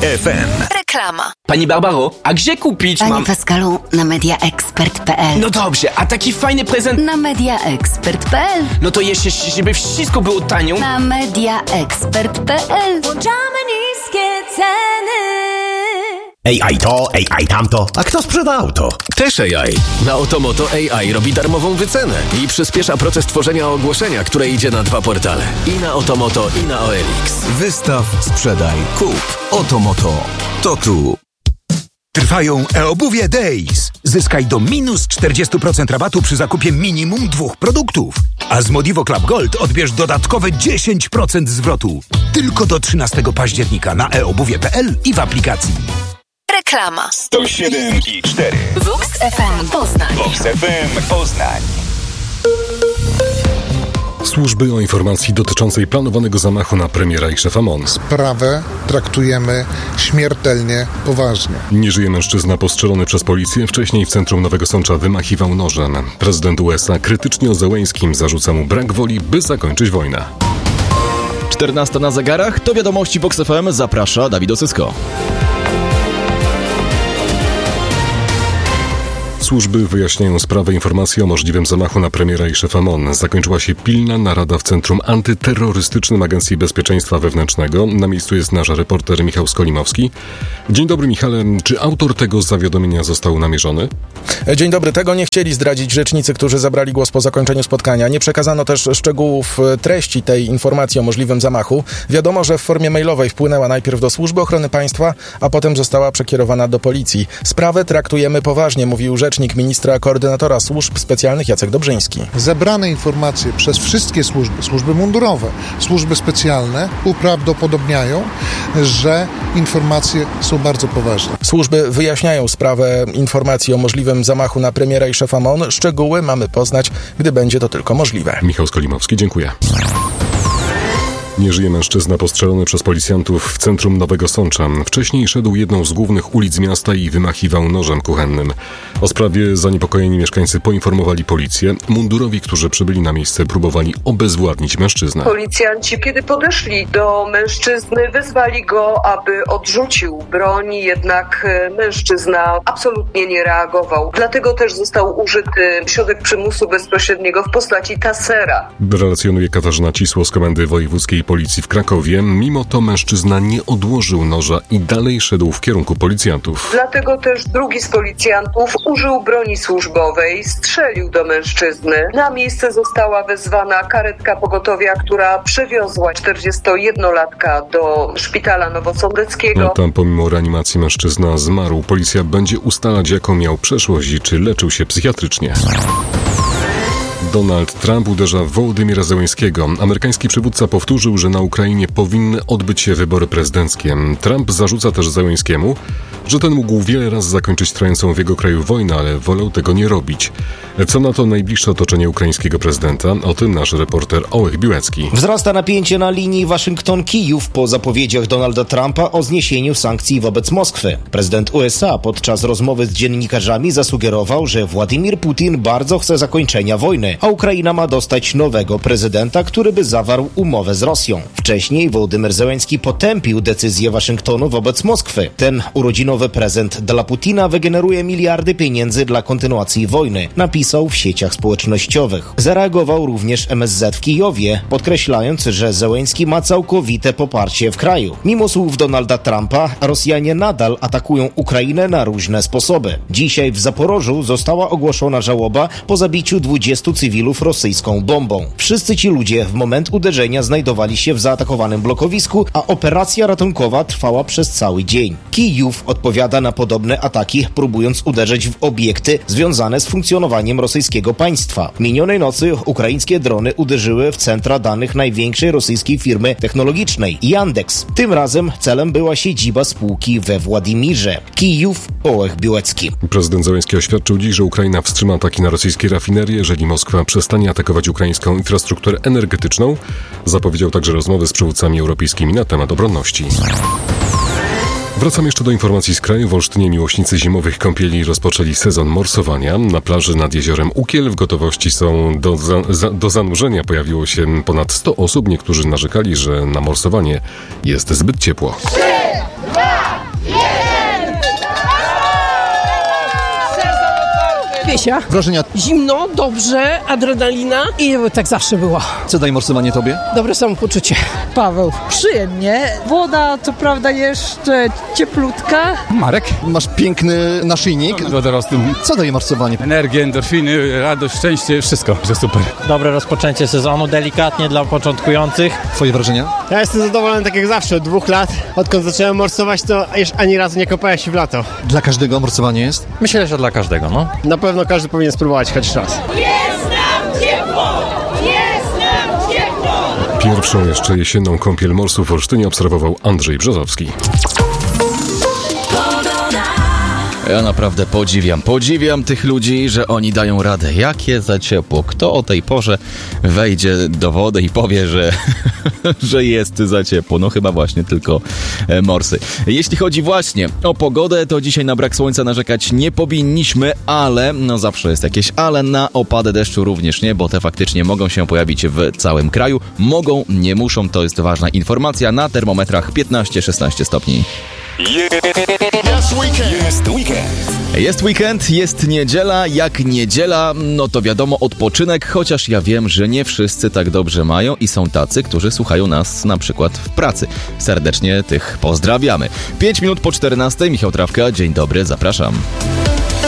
FM. Reklama. Pani Barbaro, a gdzie kupić Panie Pascalu, na mediaexpert.pl. No dobrze, a taki fajny prezent... Na mediaexpert.pl. No to jeszcze, żeby wszystko było tanio. Na mediaexpert.pl. Włączamy niskie ceny. AI to, AI tamto. A kto sprzedał to? Też AI. Na Otomoto AI robi darmową wycenę i przyspiesza proces tworzenia ogłoszenia, które idzie na 2 portale. I na Otomoto, i na OLX. Wystaw, sprzedaj, kup. Otomoto. To tu. Trwają e-obuwie Days. Zyskaj do minus 40% rabatu przy zakupie minimum 2 produktów. A z Modivo Club Gold odbierz dodatkowe 10% zwrotu. Tylko do 13 października na eobuwie.pl i w aplikacji. Reklama. 107,4 Vox FM Poznań. Vox FM Poznań. Służby o informacji dotyczącej planowanego zamachu na premiera i szefa MON. Sprawę traktujemy śmiertelnie poważnie. Nie żyje mężczyzna postrzelony przez policję. Wcześniej w centrum Nowego Sącza wymachiwał nożem. Prezydent USA krytycznie o Zełeńskim zarzuca mu brak woli, by zakończyć wojnę. 14 na zegarach, to wiadomości Vox FM, zaprasza Dawid Osysko. Służby wyjaśniają sprawę informacji o możliwym zamachu na premiera i szefa MON. Zakończyła się pilna narada w Centrum Antyterrorystycznym Agencji Bezpieczeństwa Wewnętrznego. Na miejscu jest nasz reporter Michał Skolimowski. Dzień dobry, Michale. Czy autor tego zawiadomienia został namierzony? Dzień dobry. Tego nie chcieli zdradzić rzecznicy, którzy zabrali głos po zakończeniu spotkania. Nie przekazano też szczegółów treści tej informacji o możliwym zamachu. Wiadomo, że w formie mailowej wpłynęła najpierw do Służby Ochrony Państwa, a potem została przekierowana do Policji. Sprawę traktujemy poważnie, mówił rzecznik ministra koordynatora służb specjalnych Jacek Dobrzyński. Zebrane informacje przez wszystkie służby mundurowe, służby specjalne uprawdopodobniają, że informacje są bardzo poważne. Służby wyjaśniają sprawę informacji o możliwym zamachu na premiera i szefa MON. Szczegóły mamy poznać, gdy będzie to tylko możliwe. Michał Skolimowski, dziękuję. Nie żyje mężczyzna postrzelony przez policjantów w centrum Nowego Sącza. Wcześniej szedł jedną z głównych ulic miasta i wymachiwał nożem kuchennym. O sprawie zaniepokojeni mieszkańcy poinformowali policję. Mundurowi, którzy przybyli na miejsce, próbowali obezwładnić mężczyznę. Policjanci, kiedy podeszli do mężczyzny, wezwali go, aby odrzucił broń, jednak mężczyzna absolutnie nie reagował. Dlatego też został użyty środek przymusu bezpośredniego w postaci tasera. Relacjonuje Katarzyna Cisło z Komendy Wojewódzkiej Policji w Krakowie. Mimo to mężczyzna nie odłożył noża i dalej szedł w kierunku policjantów. Dlatego też drugi z policjantów użył broni służbowej, strzelił do mężczyzny. Na miejsce została wezwana karetka pogotowia, która przewiozła 41-latka do szpitala nowosądeckiego. Tam pomimo reanimacji mężczyzna zmarł. Policja będzie ustalać, jaką miał przeszłość i czy leczył się psychiatrycznie. Donald Trump uderza w Wołodymyra Zełeńskiego. Amerykański przywódca powtórzył, że na Ukrainie powinny odbyć się wybory prezydenckie. Trump zarzuca też Zełeńskiemu, że ten mógł wiele razy zakończyć trwającą w jego kraju wojnę, ale wolał tego nie robić. Co na to najbliższe otoczenie ukraińskiego prezydenta? O tym nasz reporter Ołech Biłecki. Wzrasta napięcie na linii Waszyngton-Kijów po zapowiedziach Donalda Trumpa o zniesieniu sankcji wobec Moskwy. Prezydent USA podczas rozmowy z dziennikarzami zasugerował, że Władimir Putin bardzo chce zakończenia wojny, a Ukraina ma dostać nowego prezydenta, który by zawarł umowę z Rosją. Wcześniej Wołodymyr Zełeński potępił decyzję Waszyngtonu wobec Moskwy. Ten urodzinowy prezent dla Putina wygeneruje miliardy pieniędzy dla kontynuacji wojny, napisał w sieciach społecznościowych. Zareagował również MSZ w Kijowie, podkreślając, że Zełeński ma całkowite poparcie w kraju. Mimo słów Donalda Trumpa, Rosjanie nadal atakują Ukrainę na różne sposoby. Dzisiaj w Zaporożu została ogłoszona żałoba po zabiciu 20 cywilów rosyjską bombą. Wszyscy ci ludzie w moment uderzenia znajdowali się w zaatakowanym blokowisku, a operacja ratunkowa trwała przez cały dzień. Kijów odpowiada na podobne ataki, próbując uderzyć w obiekty związane z funkcjonowaniem rosyjskiego państwa. Minionej nocy ukraińskie drony uderzyły w centra danych największej rosyjskiej firmy technologicznej Yandex. Tym razem celem była siedziba spółki we Władimirze. Kijów, Ołech Biłecki. Prezydent Zełeński oświadczył dziś, że Ukraina wstrzyma ataki na rosyjskie rafinerie, jeżeli Moskwa przestanie atakować ukraińską infrastrukturę energetyczną. Zapowiedział także rozmowy z przywódcami europejskimi na temat obronności. Wracam jeszcze do informacji z kraju. W Olsztynie miłośnicy zimowych kąpieli rozpoczęli sezon morsowania. Na plaży nad jeziorem Ukiel w gotowości są do zanurzenia. Pojawiło się ponad 100 osób. Niektórzy narzekali, że na morsowanie jest zbyt ciepło. 3, 2, Krysia. Wrażenia? Zimno, dobrze, adrenalina i tak zawsze było. Co daje morsowanie tobie? Dobre samopoczucie. Paweł. Przyjemnie. Woda to prawda jeszcze cieplutka. Marek. Masz piękny naszyjnik. Wodorostu. Co daje morsowanie? Energię, endorfiny, radość, szczęście, wszystko. To super. Dobre rozpoczęcie sezonu, delikatnie dla początkujących. Twoje wrażenia? Ja jestem zadowolony tak jak zawsze. Od 2 lat, odkąd zacząłem morsować, to jeszcze ani razu nie kąpałem się w lato. Dla każdego morsowanie jest? Myślę, że dla każdego, no. Na pewno każdy powinien spróbować choć raz. Jest nam ciepło! Jest nam ciepło! Pierwszą jeszcze jesienną kąpiel morsów w Olsztynie obserwował Andrzej Brzozowski. Ja naprawdę podziwiam tych ludzi, że oni dają radę. Jakie za ciepło. Kto o tej porze wejdzie do wody i powie, że jest za ciepło? No chyba właśnie tylko morsy. Jeśli chodzi właśnie o pogodę, to dzisiaj na brak słońca narzekać nie powinniśmy, ale, no zawsze jest jakieś ale, na opady deszczu również nie, bo te faktycznie mogą się pojawić w całym kraju. Mogą, nie muszą, to jest ważna informacja. Na termometrach 15-16 stopni. Jest weekend, jest niedziela. Jak niedziela, no to wiadomo, odpoczynek, chociaż ja wiem, że nie wszyscy tak dobrze mają i są tacy, którzy słuchają nas na przykład w pracy. Serdecznie tych pozdrawiamy. 5 minut po 14, Michał Trawka, dzień dobry, zapraszam.